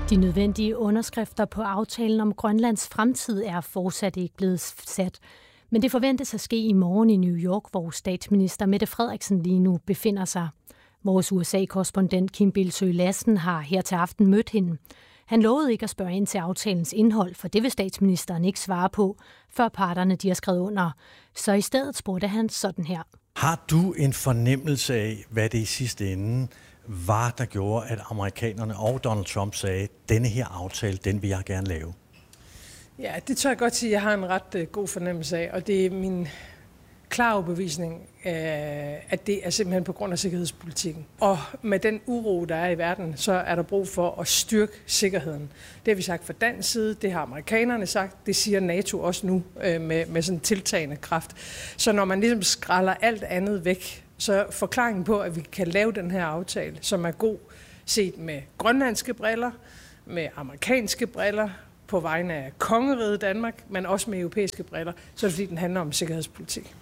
De nødvendige underskrifter på aftalen om Grønlands fremtid er fortsat ikke blevet sat. Men det forventes at ske i morgen i New York, hvor statsminister Mette Frederiksen lige nu befinder sig. Vores USA-korrespondent Kim Bildsøe Lassen har her til aften mødt hende. Han lovede ikke at spørge ind til aftalens indhold, for det vil statsministeren ikke svare på, før parterne de har skrevet under. Så i stedet spurgte han sådan her. Har du en fornemmelse af, hvad det i sidste ende var, der gjorde, at amerikanerne og Donald Trump sagde, at denne her aftale, den vil jeg gerne lave? Ja, det tør jeg godt sige, at jeg har en ret god fornemmelse af, og det er min klare overbevisning, at det er simpelthen på grund af sikkerhedspolitikken. Og med den uro, der er i verden, så er der brug for at styrke sikkerheden. Det har vi sagt fra dansk side, det har amerikanerne sagt, det siger NATO også nu med sådan tiltagende kraft. Så når man ligesom skræller alt andet væk, så forklaringen på, at vi kan lave den her aftale, som er god set med grønlandske briller, med amerikanske briller, på vegne af kongeriget Danmark, men også med europæiske briller, så er det fordi, den handler om sikkerhedspolitik.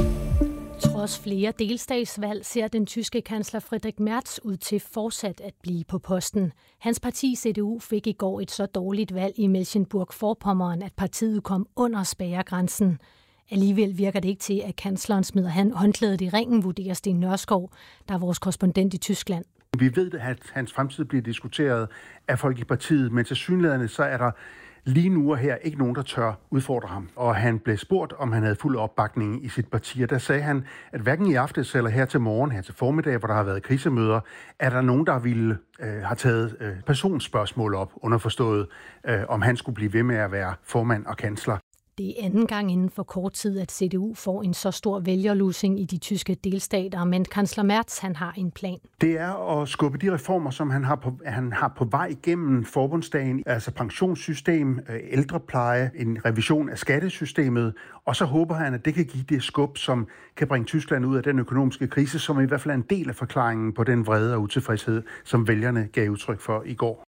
Trods flere delstatsvalg ser den tyske kansler Friedrich Merz ud til fortsat at blive på posten. Hans parti CDU fik i går et så dårligt valg i Mecklenburg-Vorpommern, at partiet kom under spærregrænsen. Alligevel virker det ikke til, at kansleren smider håndklædet i ringen, vurderer Sten Nørskov, der er vores korrespondent i Tyskland. Vi ved, at hans fremtid bliver diskuteret af folk i partiet, men tilsyneladende så er der lige nu og her ikke nogen, der tør udfordre ham. Og han blev spurgt, om han havde fuld opbakning i sit parti, og der sagde han, at hverken i aftes eller her til morgen, her til formiddag, hvor der har været krisemøder, er der nogen, der ville have taget personspørgsmål op, underforstået, om han skulle blive ved med at være formand og kansler. Det er anden gang inden for kort tid, at CDU får en så stor vælgerlusing i de tyske delstater, men kansler Merz han har en plan. Det er at skubbe de reformer, som han har på vej igennem forbundsdagen, altså pensionssystem, ældrepleje, en revision af skattesystemet, og så håber han, at det kan give det skub, som kan bringe Tyskland ud af den økonomiske krise, som i hvert fald er en del af forklaringen på den vrede og utilfredshed, som vælgerne gav udtryk for i går.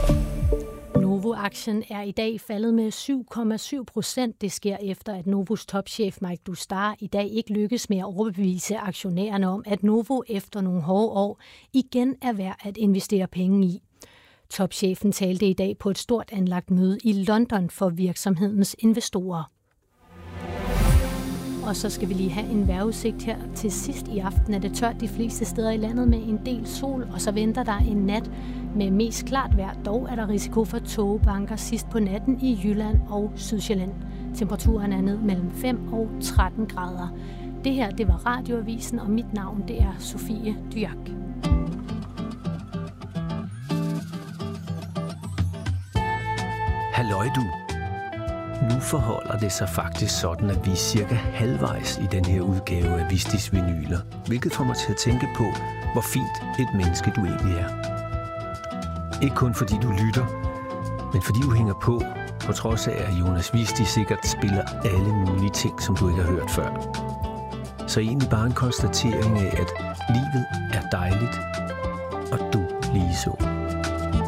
Novo-aktien er i dag faldet med 7,7%. Det sker efter, at Novos topchef Mike Douste i dag ikke lykkes med at overbevise aktionærerne om, at Novo efter nogle hårde år igen er værd at investere penge i. Topchefen talte i dag på et stort anlagt møde i London for virksomhedens investorer. Og så skal vi lige have en vejrudsigt her til sidst i aften. Er det tørt de fleste steder i landet med en del sol, og så venter der en nat med mest klart vejr. Dog er der risiko for tågebanker sidst på natten i Jylland og Sydsjælland. Temperaturen er ned mellem 5 og 13 grader. Det her, det var Radioavisen, og mit navn, det er Sofie Dyak. Halløj du. Nu forholder det sig faktisk sådan, at vi er cirka halvvejs i den her udgave af Vistis Vinyler, hvilket får mig til at tænke på, hvor fint et menneske du egentlig er. Ikke kun fordi du lytter, men fordi du hænger på trods af, at Jonas Visti sikkert spiller alle mulige ting, som du ikke har hørt før. Så egentlig bare en konstatering af, at livet er dejligt, og du ligeså.